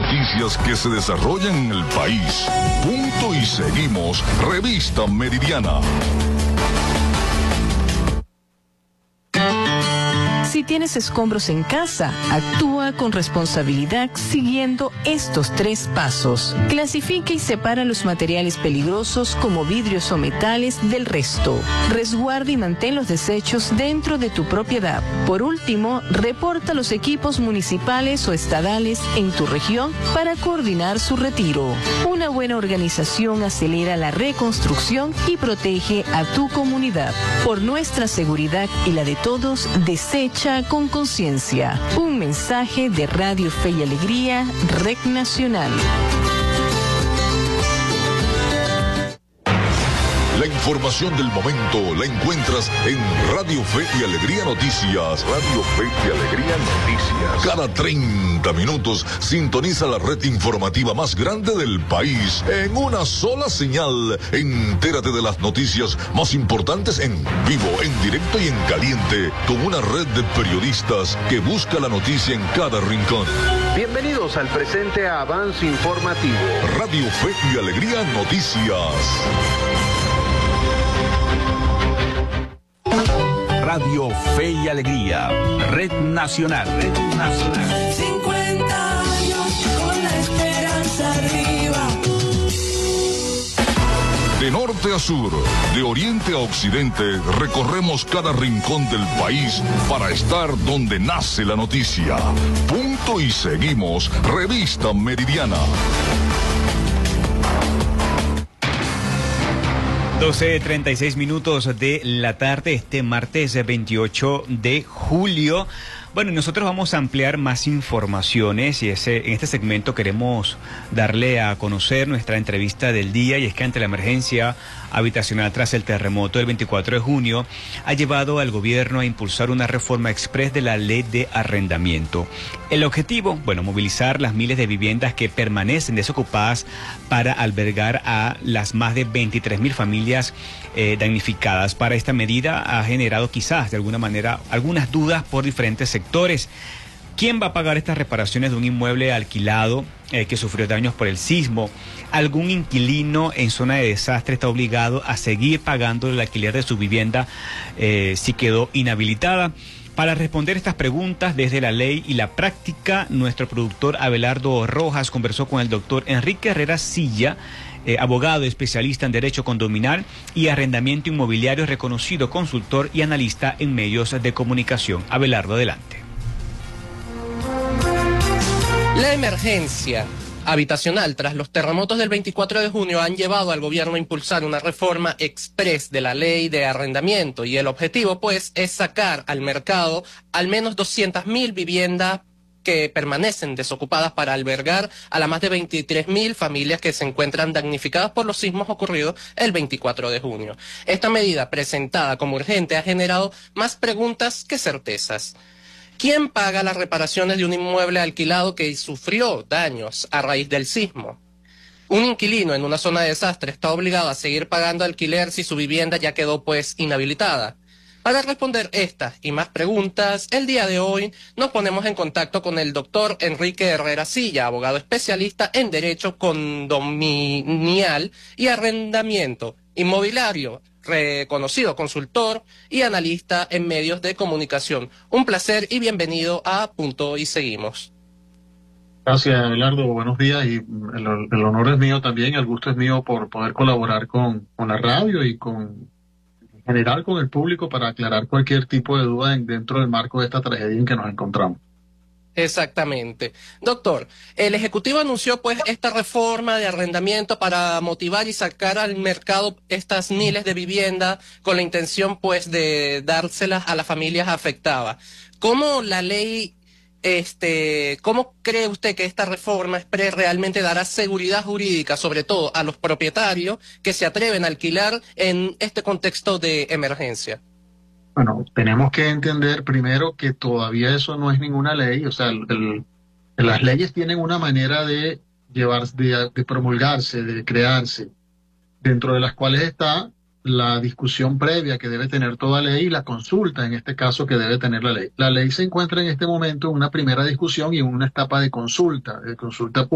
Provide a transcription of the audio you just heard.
noticias que se desarrollan en el país. Punto y seguimos. Revista Meridiana. Si tienes escombros en casa, actúa con responsabilidad siguiendo estos 3 pasos. Clasifica y separa los materiales peligrosos como vidrios o metales del resto. Resguarda y mantén los desechos dentro de tu propiedad. Por último, reporta los equipos municipales o estadales en tu región para coordinar su retiro. Una buena organización acelera la reconstrucción y protege a tu comunidad. Por nuestra seguridad y la de todos, desecha con conciencia. Un mensaje de Radio Fe y Alegría, Red Nacional. La información del momento la encuentras en Radio Fe y Alegría Noticias. Radio Fe y Alegría Noticias. Cada 30 minutos sintoniza la red informativa más grande del país en una sola señal. Entérate de las noticias más importantes en vivo, en directo y en caliente, con una red de periodistas que busca la noticia en cada rincón. Bienvenidos al presente avance informativo. Radio Fe y Alegría Noticias. Radio Fe y Alegría, Red Nacional, Red Nacional. 50 años con la esperanza arriba. De norte a sur, de oriente a occidente, recorremos cada rincón del país para estar donde nace la noticia. Punto y seguimos. Revista Meridiana. 12:36 de la tarde, este martes 28 de julio. Bueno, nosotros vamos a ampliar más informaciones y en este segmento queremos darle a conocer nuestra entrevista del día, y es que ante la emergencia habitacional tras el terremoto del 24 de junio ha llevado al gobierno a impulsar una reforma express de la ley de arrendamiento. El objetivo, movilizar las miles de viviendas que permanecen desocupadas para albergar a las más de 23.000 familias damnificadas. Para esta medida ha generado quizás de alguna manera algunas dudas por diferentes sectores. ¿Quién va a pagar estas reparaciones de un inmueble alquilado que sufrió daños por el sismo? ¿Algún inquilino en zona de desastre está obligado a seguir pagando el alquiler de su vivienda si quedó inhabilitada? Para responder estas preguntas desde la ley y la práctica, nuestro productor Abelardo Rojas conversó con el doctor Enrique Herrera Silla, abogado especialista en derecho condominal y arrendamiento inmobiliario, reconocido consultor y analista en medios de comunicación. Abelardo, adelante. La emergencia habitacional tras los terremotos del 24 de junio han llevado al gobierno a impulsar una reforma express de la ley de arrendamiento, y el objetivo pues es sacar al mercado al menos 200.000 viviendas que permanecen desocupadas para albergar a las más de 23.000 familias que se encuentran damnificadas por los sismos ocurridos el 24 de junio. Esta medida, presentada como urgente, ha generado más preguntas que certezas. ¿Quién paga las reparaciones de un inmueble alquilado que sufrió daños a raíz del sismo? ¿Un inquilino en una zona de desastre está obligado a seguir pagando alquiler si su vivienda ya quedó pues inhabilitada? Para responder estas y más preguntas, el día de hoy nos ponemos en contacto con el doctor Enrique Herrera Silla, abogado especialista en derecho condominial y arrendamiento inmobiliario, reconocido consultor y analista en medios de comunicación. Un placer y bienvenido a Punto y Seguimos. Gracias, Abelardo. Buenos días, y el honor es mío también, el gusto es mío por poder colaborar con la radio y en general con el público para aclarar cualquier tipo de duda dentro del marco de esta tragedia en que nos encontramos. Exactamente. Doctor, el Ejecutivo anunció pues esta reforma de arrendamiento para motivar y sacar al mercado estas miles de viviendas con la intención pues de dárselas a las familias afectadas. ¿Cómo la ley, cómo cree usted que esta reforma express realmente dará seguridad jurídica, sobre todo a los propietarios que se atreven a alquilar en este contexto de emergencia? Bueno, tenemos que entender primero que todavía eso no es ninguna ley. O sea, las leyes tienen una manera de de promulgarse, de crearse, dentro de las cuales está la discusión previa que debe tener toda ley y la consulta, en este caso, que debe tener la ley. La ley se encuentra en este momento en una primera discusión y en una etapa de consulta